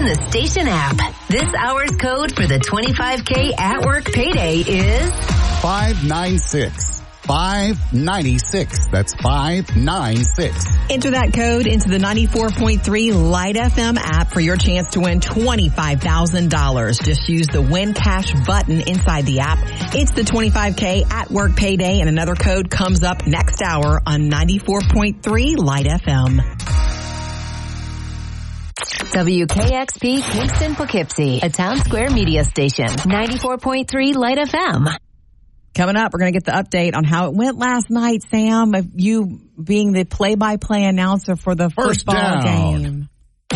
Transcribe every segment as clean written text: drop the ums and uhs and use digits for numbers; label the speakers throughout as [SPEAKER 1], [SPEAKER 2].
[SPEAKER 1] in the station app. This hour's code for the 25K at work payday is
[SPEAKER 2] 596. 596. That's 596.
[SPEAKER 3] Enter that code into the 94.3 Light FM app for your chance to win $25,000. Just use the Win Cash button inside the app. It's the 25K at work payday, and another code comes up next hour on 94.3 Light FM.
[SPEAKER 1] WKXP Kingston Poughkeepsie, a Town Square media station. 94.3 Light FM.
[SPEAKER 3] Coming up, we're going to get the update on how it went last night, Sam, of you being the play-by-play announcer for the football game.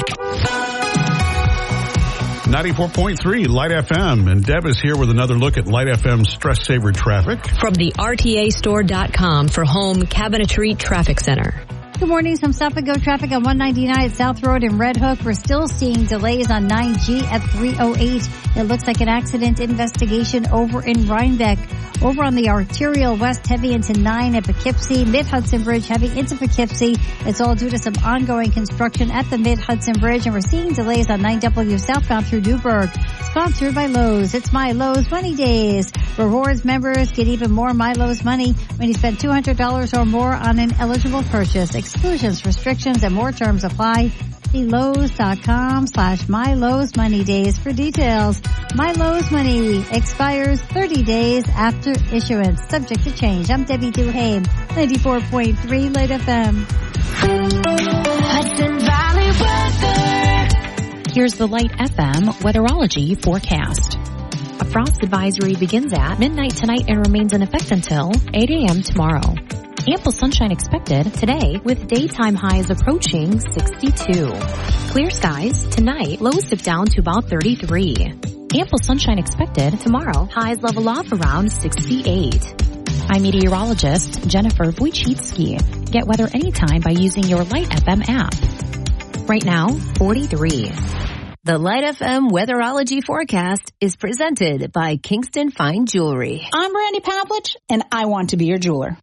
[SPEAKER 4] 94.3 Light FM, and Deb is here with another look at Light FM's Stress Saver traffic.
[SPEAKER 5] From the RTAstore.com for home cabinetry traffic center.
[SPEAKER 6] Good morning. Some stop and go traffic on 199 at South Road in Red Hook. We're still seeing delays on 9G at 308. It looks like an accident investigation over in Rhinebeck. Over on the arterial west, heavy into 9 at Poughkeepsie. Mid-Hudson Bridge, heavy into Poughkeepsie. It's all due to some ongoing construction at the Mid-Hudson Bridge. And we're seeing delays on 9W southbound through Newburgh. Sponsored by Lowe's. It's My Lowe's Money Days. Rewards members get even more My Lowe's money when you spend $200 or more on an eligible purchase. Exclusions, restrictions, and more terms apply. See Lowe's.com/My Lowe's Money Days for details. My Lowe's Money expires 30 days after issuance, subject to change. I'm Debbie Duhame, 94.3 Light FM.
[SPEAKER 1] Hudson Valley weather.
[SPEAKER 7] Here's the Light FM weatherology forecast. A frost advisory begins at midnight tonight and remains in effect until 8 a.m. tomorrow. Ample sunshine expected today with daytime highs approaching 62. Clear skies tonight, lows dip down to about 33. Ample sunshine expected tomorrow, highs level off around 68. I'm meteorologist Jennifer Wojcicki. Get weather anytime by using your Light FM app. Right now, 43.
[SPEAKER 1] The Light FM weatherology forecast is presented by Kingston Fine Jewelry.
[SPEAKER 8] I'm Brandy Pavlich, and I want to be your jeweler.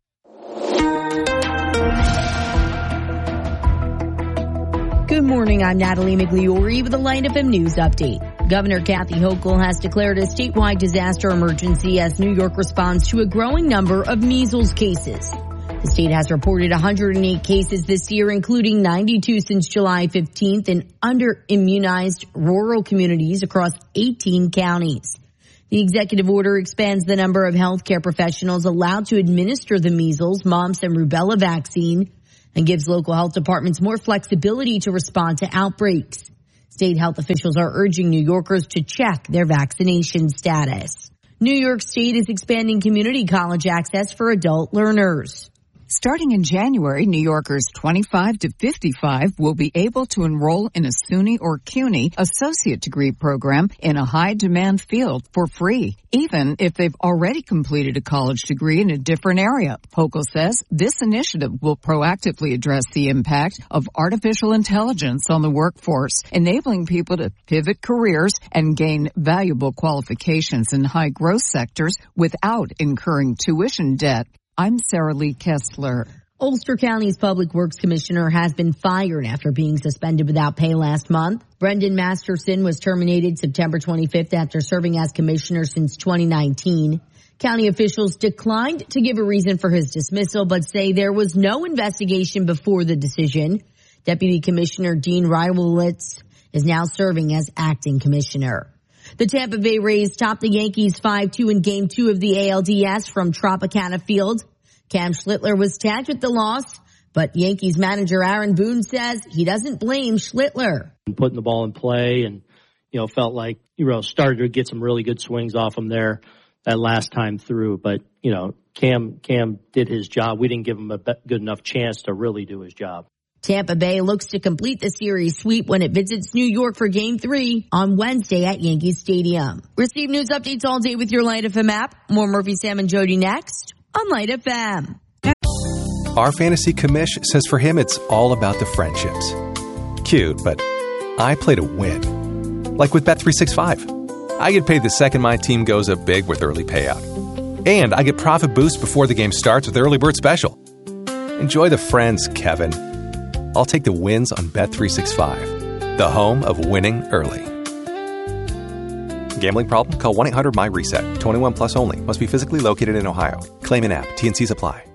[SPEAKER 9] Good morning, I'm Natalie Migliori with the Light FM News Update. Governor Kathy Hochul has declared a statewide disaster emergency as New York responds to a growing number of measles cases. The state has reported 108 cases this year, including 92 since July 15th in under-immunized rural communities across 18 counties. The executive order expands the number of healthcare professionals allowed to administer the measles, mumps, and rubella vaccine and gives local health departments more flexibility to respond to outbreaks. State health officials are urging New Yorkers to check their vaccination status. New York State is expanding community college access for adult learners.
[SPEAKER 10] Starting in January, New Yorkers 25 to 55 will be able to enroll in a SUNY or CUNY associate degree program in a high-demand field for free, even if they've already completed a college degree in a different area. Hochul says this initiative will proactively address the impact of artificial intelligence on the workforce, enabling people to pivot careers and gain valuable qualifications in high-growth sectors without incurring tuition debt. I'm Sarah Lee Kessler.
[SPEAKER 9] Ulster County's Public Works Commissioner has been fired after being suspended without pay last month. Brendan Masterson was terminated September 25th after serving as commissioner since 2019. County officials declined to give a reason for his dismissal, but say there was no investigation before the decision. Deputy Commissioner Dean Rywolitz is now serving as acting commissioner. The Tampa Bay Rays topped the Yankees 5-2 in Game 2 of the ALDS from Tropicana Field. Cam Schlittler was tagged with the loss, but Yankees manager Aaron Boone says he doesn't blame Schlittler.
[SPEAKER 11] Putting the ball in play and, felt like, started to get some really good swings off him there that last time through. But, Cam did his job. We didn't give him a good enough chance to really do his job.
[SPEAKER 9] Tampa Bay looks to complete the series sweep when it visits New York for Game 3 on Wednesday at Yankee Stadium. Receive news updates all day with your Light FM app. More Murphy, Sam, and Jody next on Light FM.
[SPEAKER 12] Our fantasy commish says for him it's all about the friendships. Cute, but I play to win. Like with Bet365. I get paid the second my team goes up big with early payout. And I get profit boost before the game starts with Early Bird Special. Enjoy the friends, Kevin. I'll take the wins on Bet365. the home of winning early. Gambling problem? Call 1-800-MY-RESET. 21 plus only. Must be physically located in Ohio. Claim in app. T&Cs apply.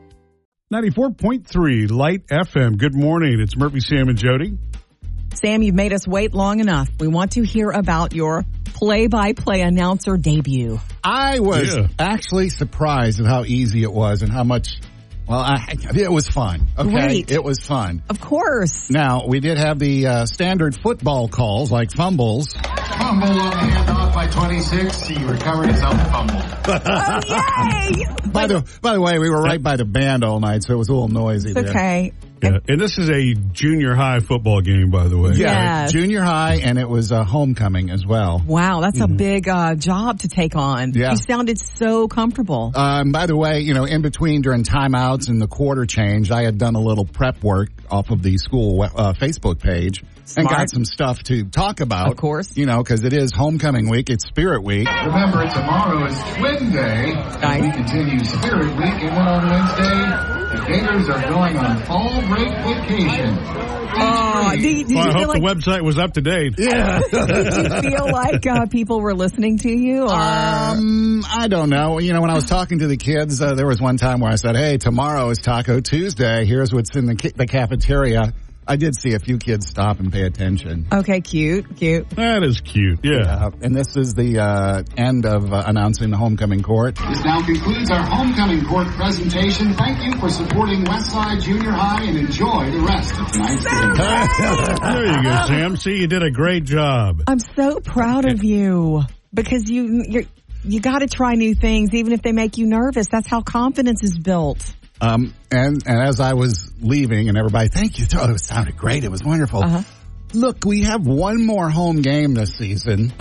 [SPEAKER 4] 94.3 Light FM. Good morning. It's Murphy, Sam, and Jody.
[SPEAKER 3] Sam, you've made us wait long enough. We want to hear about your play-by-play announcer debut.
[SPEAKER 2] I was actually surprised at how easy it was and how much, it was fun. Okay.
[SPEAKER 3] Great.
[SPEAKER 2] It was fun.
[SPEAKER 3] Of course.
[SPEAKER 2] Now, we did have the standard football calls like fumbles.
[SPEAKER 13] Fumble on the handoff by 26. He recovered his own fumble.
[SPEAKER 3] Yay!
[SPEAKER 2] By the way, we were right by the band all night, so it was a little noisy there.
[SPEAKER 3] It's okay.
[SPEAKER 4] Yeah. And this is a junior high football game, by the way.
[SPEAKER 2] Yeah, junior high, and it was homecoming as well.
[SPEAKER 3] Wow, that's a big job to take on.
[SPEAKER 2] Yeah.
[SPEAKER 3] You sounded so comfortable.
[SPEAKER 2] By the way, in between during timeouts and the quarter change, I had done a little prep work off of the school Facebook page.
[SPEAKER 3] Smart.
[SPEAKER 2] And got some stuff to talk about.
[SPEAKER 3] Of course.
[SPEAKER 2] Because it is homecoming week. It's Spirit Week.
[SPEAKER 13] Remember, tomorrow is Twin Day.
[SPEAKER 3] Nice.
[SPEAKER 13] We continue Spirit Week. And then on Wednesday, the Gators are going on fall break vacation.
[SPEAKER 3] Oh, did
[SPEAKER 4] I
[SPEAKER 3] you
[SPEAKER 4] hope the website was up to date.
[SPEAKER 2] Yeah.
[SPEAKER 3] Did you feel like people were listening to you? Or?
[SPEAKER 2] I don't know. When I was talking to the kids, there was one time where I said, hey, tomorrow is Taco Tuesday. Here's what's in the cafeteria. I did see a few kids stop and pay attention.
[SPEAKER 3] Okay, cute.
[SPEAKER 4] That is cute, yeah.
[SPEAKER 2] And this is the end of announcing the homecoming court.
[SPEAKER 13] This now concludes our homecoming court presentation. Thank you for supporting Westside Junior High and enjoy the rest of tonight's game.
[SPEAKER 4] There you go, Sam. See, you did a great job.
[SPEAKER 3] I'm so proud of you because you got to try new things even if they make you nervous. That's how confidence is built.
[SPEAKER 2] And as I was leaving and everybody, thank you. Oh, it sounded great. It was wonderful.
[SPEAKER 3] Uh-huh.
[SPEAKER 2] Look, we have one more home game this season.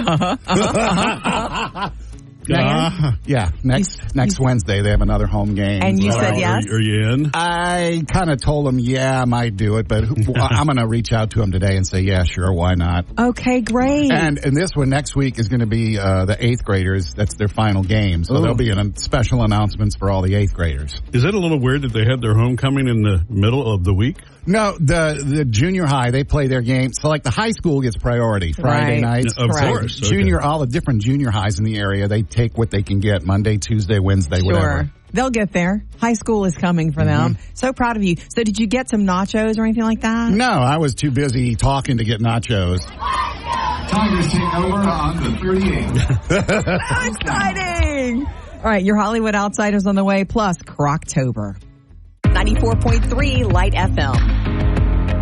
[SPEAKER 2] Yeah, next Wednesday they have another home game.
[SPEAKER 3] And you said yes?
[SPEAKER 4] Are you in?
[SPEAKER 2] I kind of told them, I might do it, but I'm going to reach out to them today and say, yeah, sure, why not?
[SPEAKER 3] Okay, great.
[SPEAKER 2] And this one next week is going to be the 8th graders. That's their final game. So there'll be special announcements for all the 8th graders.
[SPEAKER 4] Is it a little weird that they had their homecoming in the middle of the week?
[SPEAKER 2] No, the junior high, they play their game. So like the high school gets priority Friday nights.
[SPEAKER 4] Of course.
[SPEAKER 2] Junior, all the different junior highs in the area, they take what they can get Monday, Tuesday, Wednesday, whatever.
[SPEAKER 3] They'll get there. High school is coming for them. So proud of you. So did you get some nachos or anything like that?
[SPEAKER 2] No, I was too busy talking to get nachos.
[SPEAKER 13] Tigers take over on the 38th.
[SPEAKER 3] How exciting! All right, your Hollywood Outsiders on the way, plus Croctober. 94.3 Light FM.